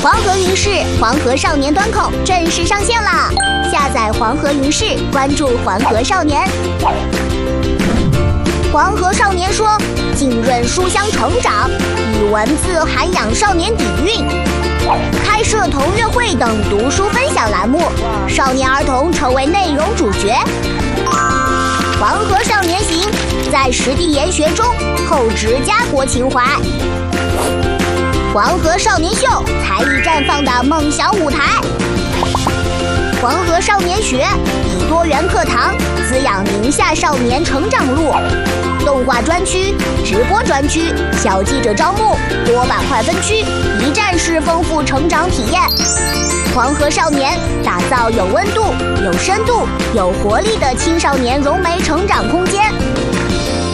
黄河云视黄河少年端口正式上线了，下载黄河云视，关注黄河少年。黄河少年说，浸润书香成长，以文字涵养少年底蕴，开设同乐会等读书分享栏目，少年儿童成为内容主角。黄河少年行，在实地研学中厚植家国情怀。黄河少年秀，才艺绽放的梦想舞台。黄河少年学，以多元课堂滋养宁夏少年成长路。动画专区、直播专区、小记者招募，多板块分区，一站式丰富成长体验。黄河少年打造有温度、有深度、有活力的青少年融媒成长空间。